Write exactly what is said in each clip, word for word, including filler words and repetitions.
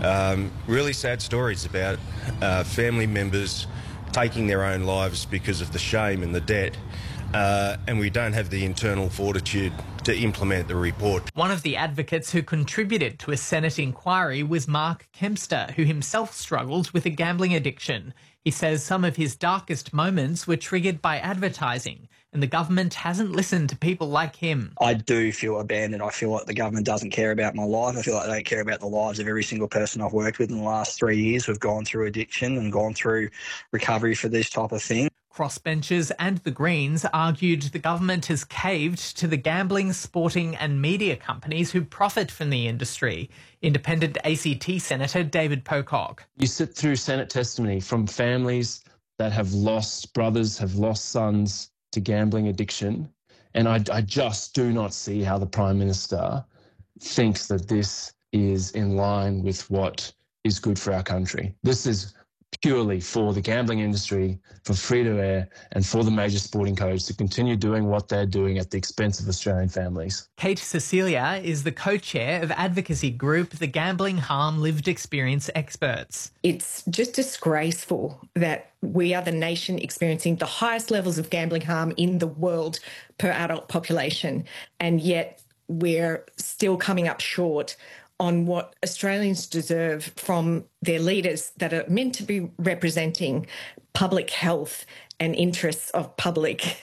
Um, really sad stories about uh, family members taking their own lives because of the shame and the debt, uh, and we don't have the internal fortitude to implement the report. One of the advocates who contributed to a Senate inquiry was Mark Kempster, who himself struggled with a gambling addiction. He says some of his darkest moments were triggered by advertising, and the government hasn't listened to people like him. I do feel abandoned. I feel like the government doesn't care about my life. I feel like they don't care about the lives of every single person I've worked with in the last three years who've gone through addiction and gone through recovery for this type of thing. Crossbenchers and the Greens argued the government has caved to the gambling, sporting and media companies who profit from the industry. Independent A C T Senator David Pocock. You sit through Senate testimony from families that have lost brothers, have lost sons to gambling addiction, and I, I just do not see how the Prime Minister thinks that this is in line with what is good for our country. This is purely for the gambling industry, for free-to-air and for the major sporting codes to continue doing what they're doing at the expense of Australian families. Kate Cecilia is the co-chair of advocacy group the Gambling Harm Lived Experience Experts. It's just disgraceful that we are the nation experiencing the highest levels of gambling harm in the world per adult population, and yet we're still coming up short on what Australians deserve from their leaders that are meant to be representing public health and interests of public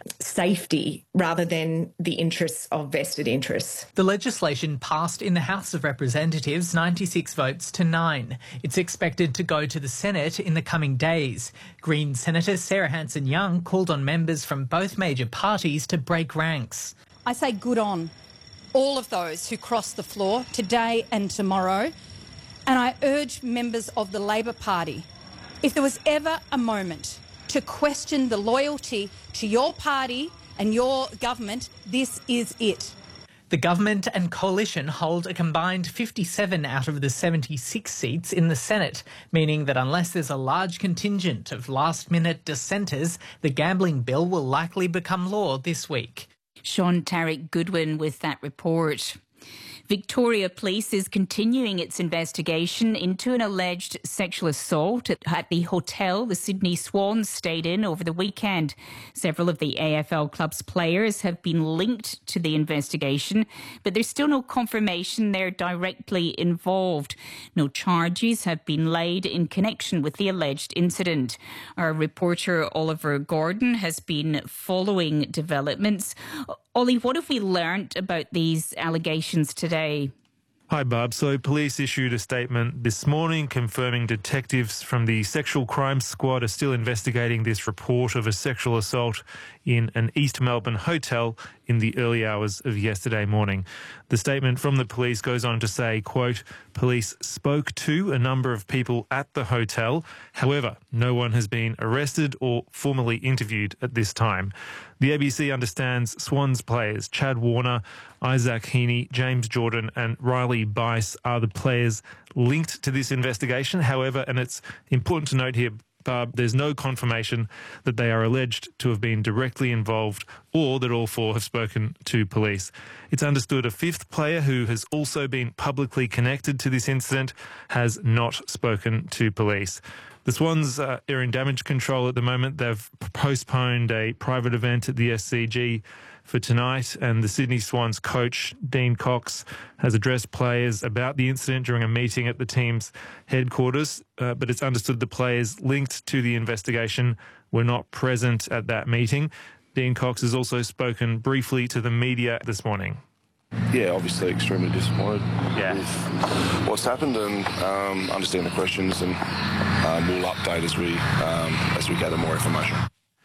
safety rather than the interests of vested interests. The legislation passed in the House of Representatives ninety-six votes to nine. It's expected to go to the Senate in the coming days. Green Senator Sarah Hanson-Young called on members from both major parties to break ranks. I say good on all of those who cross the floor today and tomorrow, and I urge members of the Labor Party, if there was ever a moment to question the loyalty to your party and your government, this is it. The government and coalition hold a combined fifty-seven out of the seventy-six seats in the Senate, meaning that unless there's a large contingent of last-minute dissenters, the gambling bill will likely become law this week. Sean Tarek Goodwin with that report. Victoria Police is continuing its investigation into an alleged sexual assault at the hotel the Sydney Swans stayed in over the weekend. Several of the A F L club's players have been linked to the investigation, but there's still no confirmation they're directly involved. No charges have been laid in connection with the alleged incident. Our reporter Oliver Gordon has been following developments. Ollie, what have we learnt about these allegations today? Hi, Barb. So police issued a statement this morning confirming detectives from the Sexual Crimes Squad are still investigating this report of a sexual assault in an East Melbourne hotel in the early hours of yesterday morning. The statement from the police goes on to say, quote, police spoke to a number of people at the hotel. However, no one has been arrested or formally interviewed at this time. The A B C understands Swans players Chad Warner, Isaac Heaney, James Jordan and Riley Bice are the players linked to this investigation. However, and it's important to note here, Barb, there's no confirmation that they are alleged to have been directly involved or that all four have spoken to police. It's understood a fifth player who has also been publicly connected to this incident has not spoken to police. The Swans uh, are in damage control at the moment. They've postponed a private event at the S C G for tonight, and the Sydney Swans coach, Dean Cox, has addressed players about the incident during a meeting at the team's headquarters, uh, but it's understood the players linked to the investigation were not present at that meeting. Dean Cox has also spoken briefly to the media this morning. Yeah, obviously extremely disappointed yeah. with what's happened, and um, understand the questions, and um, we'll update as we um, as we gather more information.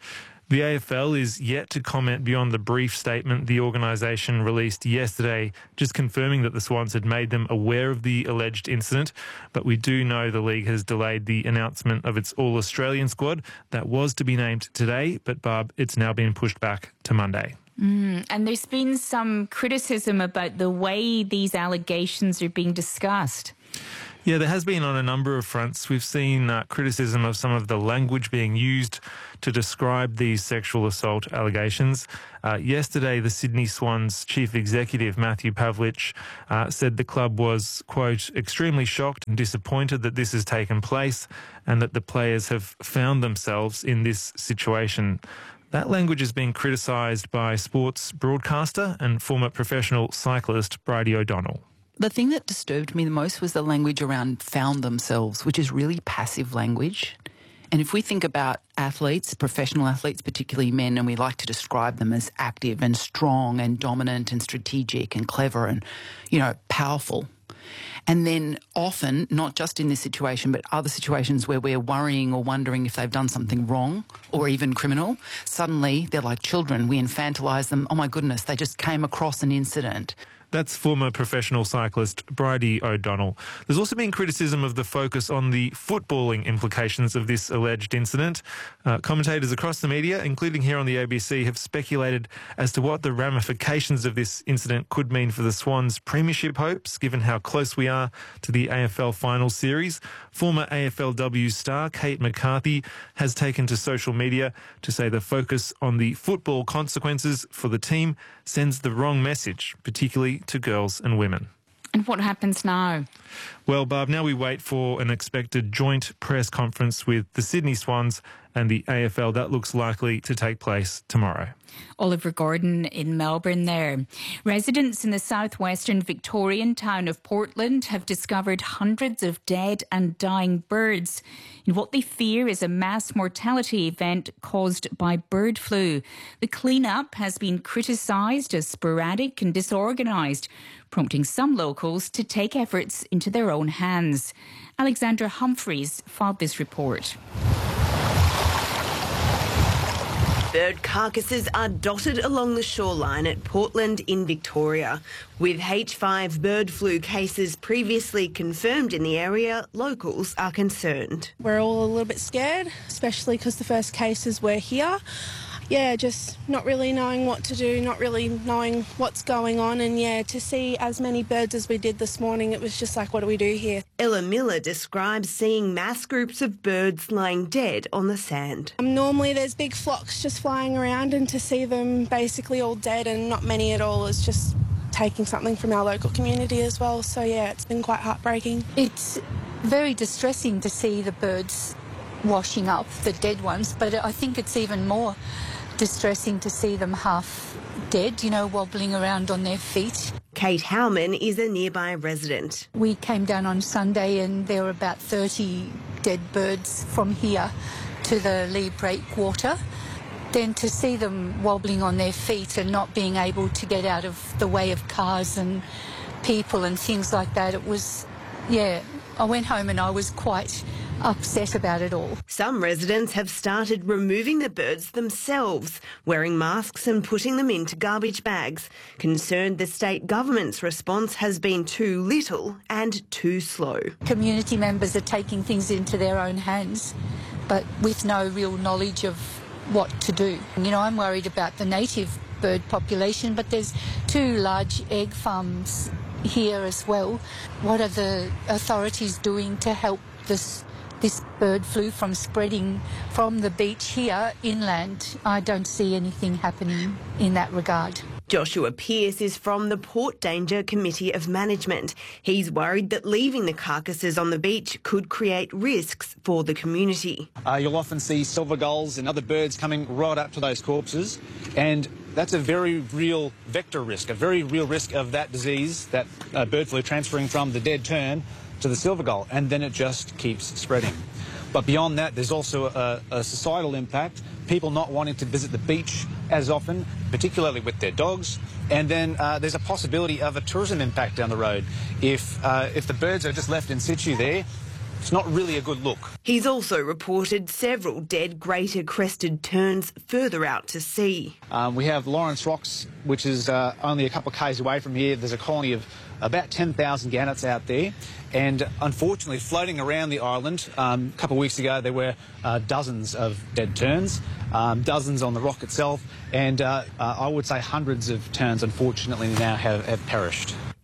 The A F L is yet to comment beyond the brief statement the organisation released yesterday, just confirming that the Swans had made them aware of the alleged incident. But we do know the league has delayed the announcement of its All-Australian squad that was to be named today, but Barb, it's now been pushed back to Monday. Mm, and there's been some criticism about the way these allegations are being discussed. Yeah, there has been on a number of fronts. We've seen uh, criticism of some of the language being used to describe these sexual assault allegations. Uh, yesterday, the Sydney Swans chief executive, Matthew Pavlich, uh, said the club was, quote, extremely shocked and disappointed that this has taken place and that the players have found themselves in this situation. That language has been criticised by sports broadcaster and former professional cyclist Bridie O'Donnell. The thing that disturbed me the most was the language around found themselves, which is really passive language. And if we think about athletes, professional athletes, particularly men, and we like to describe them as active and strong and dominant and strategic and clever and, you know, powerful. And then often, not just in this situation, but other situations where we're worrying or wondering if they've done something wrong or even criminal, suddenly they're like children. We infantilise them. Oh, my goodness, they just came across an incident. That's former professional cyclist Bridie O'Donnell. There's also been criticism of the focus on the footballing implications of this alleged incident. Uh, commentators across the media, including here on the A B C, have speculated as to what the ramifications of this incident could mean for the Swans' premiership hopes, given how close we are to the A F L final series. Former A F L W star Kate McCarthy has taken to social media to say the focus on the football consequences for the team sends the wrong message, particularly to girls and women. And what happens now? Well, Barb, now we wait for an expected joint press conference with the Sydney Swans and the A F L. That looks likely to take place tomorrow. Oliver Gordon in Melbourne there. Residents in the southwestern Victorian town of Portland have discovered hundreds of dead and dying birds in what they fear is a mass mortality event caused by bird flu. The clean-up has been criticised as sporadic and disorganised, prompting some locals to take efforts into their own hands. Alexandra Humphreys filed this report. Bird carcasses are dotted along the shoreline at Portland in Victoria. With H five bird flu cases previously confirmed in the area, locals are concerned. We're all a little bit scared, especially because the first cases were here. Yeah, just not really knowing what to do, not really knowing what's going on. And yeah, to see as many birds as we did this morning, it was just like, what do we do here? Ella Miller describes seeing mass groups of birds lying dead on the sand. Um, normally there's big flocks just flying around, and to see them basically all dead and not many at all is just taking something from our local community as well. So yeah, it's been quite heartbreaking. It's very distressing to see the birds washing up, the dead ones, but I think it's even more distressing to see them half dead, you know, wobbling around on their feet. Kate Howman is a nearby resident. We came down on Sunday and there were about thirty dead birds from here to the Lee Breakwater. Then to see them wobbling on their feet and not being able to get out of the way of cars and people and things like that, it was, yeah, I went home and I was quite upset about it all. Some residents have started removing the birds themselves, wearing masks and putting them into garbage bags, concerned the state government's response has been too little and too slow. Community members are taking things into their own hands, but with no real knowledge of what to do. You know, I'm worried about the native bird population, but there's two large egg farms here as well. What are the authorities doing to help this this bird flu from spreading from the beach here inland? I don't see anything happening in that regard. Joshua Pearce is from the Port Danger Committee of Management. He's worried that leaving the carcasses on the beach could create risks for the community. Uh, you'll often see silver gulls and other birds coming right up to those corpses, and that's a very real vector risk, a very real risk of that disease, that uh, bird flu transferring from the dead tern to the silver gull, and then it just keeps spreading. But beyond that, there's also a, a societal impact, people not wanting to visit the beach as often, particularly with their dogs, and then uh, there's a possibility of a tourism impact down the road. If, uh, if the birds are just left in situ there, it's not really a good look. He's also reported several dead greater crested terns further out to sea. Um, we have Lawrence Rocks, which is uh, only a couple of k's away from here. There's a colony of about ten thousand gannets out there, and unfortunately floating around the island, um, a couple of weeks ago there were uh, dozens of dead terns, um, dozens on the rock itself, and uh, uh, I would say hundreds of terns unfortunately now have, have perished.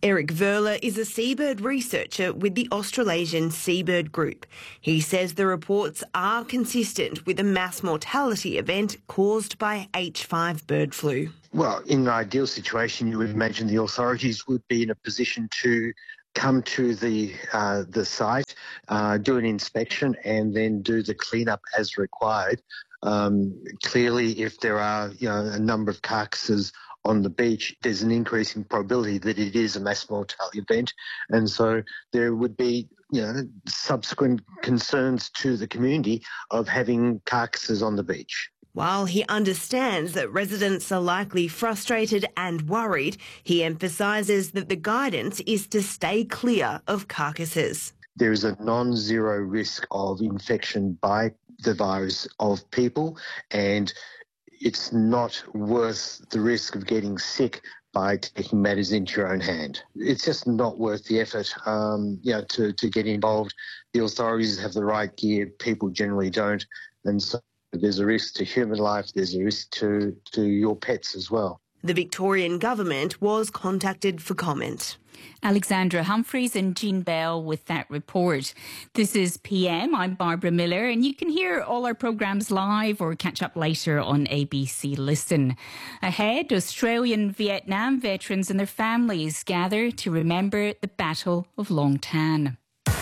Eric Verler is a seabird researcher with the Australasian Seabird Group. He says the reports are consistent with a mass mortality event caused by H five bird flu. Well, in an ideal situation, you would imagine the authorities would be in a position to come to the uh, the site, uh, do an inspection, and then do the cleanup as required. Um, clearly, if there are you know a number of carcasses on the beach, there's an increasing probability that it is a mass mortality event, and so there would be you know subsequent concerns to the community of having carcasses on the beach. While he understands that residents are likely frustrated and worried, he emphasises that the guidance is to stay clear of carcasses. There is a non-zero risk of infection by the virus of people, and it's not worth the risk of getting sick by taking matters into your own hand. It's just not worth the effort um, you know, to, to get involved. The authorities have the right gear, people generally don't, and so there's a risk to human life, there's a risk to, to your pets as well. The Victorian government was contacted for comment. Alexandra Humphreys and Jean Bell with that report. This is P M. I'm Barbara Miller, and you can hear all our programmes live or catch up later on A B C Listen. Ahead, Australian Vietnam veterans and their families gather to remember the Battle of Long Tan.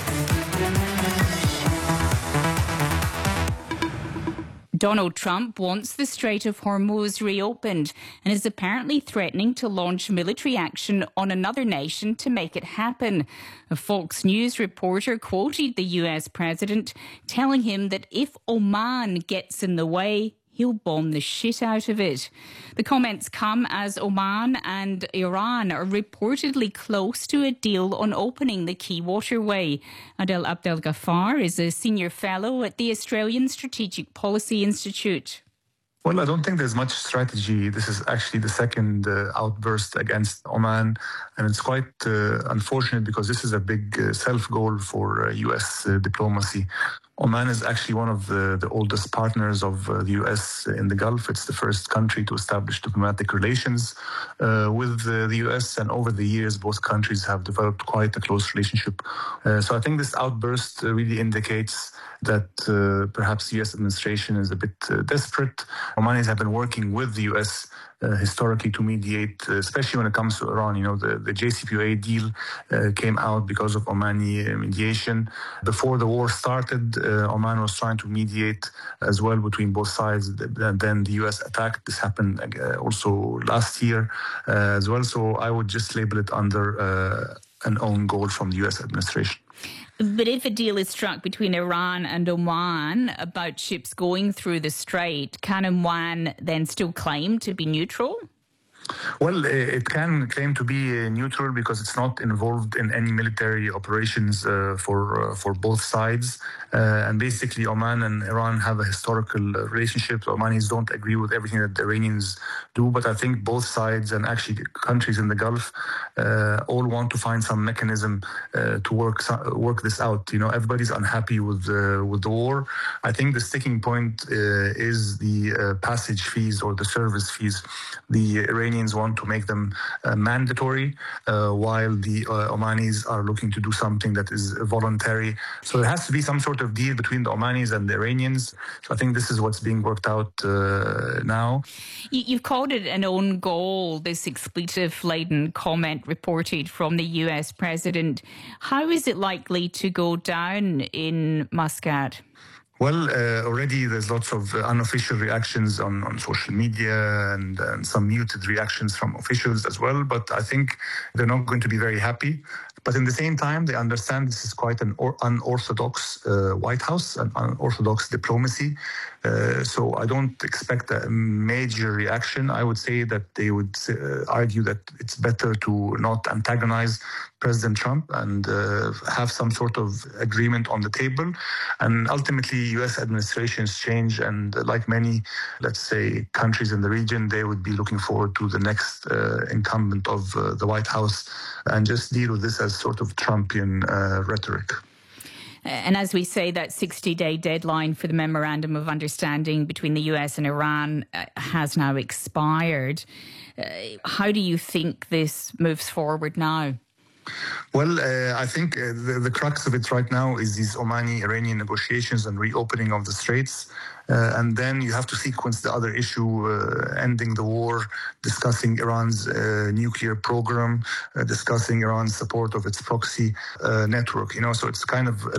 Donald Trump wants the Strait of Hormuz reopened and is apparently threatening to launch military action on another nation to make it happen. A Fox News reporter quoted the U S president, telling him that if Oman gets in the way, he'll bomb the shit out of it. The comments come as Oman and Iran are reportedly close to a deal on opening the key waterway. Adel Abdel Ghaffar is a senior fellow at the Australian Strategic Policy Institute. Well, I don't think there's much strategy. This is actually the second uh, outburst against Oman, and it's quite uh, unfortunate because this is a big uh, self-goal for uh, U S uh, diplomacy. Oman is actually one of the, the oldest partners of uh, the U S in the Gulf. It's the first country to establish diplomatic relations uh, with uh, the U S, and over the years, both countries have developed quite a close relationship. Uh, so I think this outburst uh, really indicates that uh, perhaps the U S administration is a bit uh, desperate. Omanis have been working with the U S Uh, historically to mediate, uh, especially when it comes to Iran. You know, the, the J C P O A deal uh, came out because of Omani uh, mediation. Before the war started, uh, Oman was trying to mediate as well between both sides, and then the U S attacked. This happened uh, also last year uh, as well. So I would just label it under uh, an own goal from the U S administration. But if a deal is struck between Iran and Oman about ships going through the strait, can Oman then still claim to be neutral? Well, it can claim to be neutral because it's not involved in any military operations uh, for uh, for both sides. Uh, and basically, Oman and Iran have a historical uh, relationship. Omanis don't agree with everything that the Iranians do, but I think both sides and actually the countries in the Gulf uh, all want to find some mechanism uh, to work work this out. You know, everybody's unhappy with uh, with the war. I think the sticking point uh, is the uh, passage fees or the service fees. The Iranians want to make them uh, mandatory, uh, while the uh, Omanis are looking to do something that is voluntary. So there has to be some sort of deal between the Omanis and the Iranians. So I think this is what's being worked out uh, now. You've called it an own goal, this expletive-laden comment reported from the U S president. How is it likely to go down in Muscat? Well, uh, already there's lots of uh, unofficial reactions on, on social media and, and some muted reactions from officials as well. But I think they're not going to be very happy. But in the same time, they understand this is quite an or- unorthodox uh, White House, an unorthodox diplomacy. Uh, so I don't expect a major reaction. I would say that they would uh, argue that it's better to not antagonize President Trump and uh, have some sort of agreement on the table. And ultimately, U S administrations change, and uh, like many, let's say, countries in the region, they would be looking forward to the next uh, incumbent of uh, the White House and just deal with this as sort of Trumpian uh, rhetoric. And as we say, that sixty-day deadline for the Memorandum of Understanding between the U S and Iran uh, has now expired. Uh, how do you think this moves forward now? Well, uh, I think uh, the, the crux of it right now is these Omani-Iranian negotiations and reopening of the straits. Uh, and then you have to sequence the other issue, uh, ending the war, discussing Iran's uh, nuclear program, uh, discussing Iran's support of its proxy uh, network. You know, so it's kind of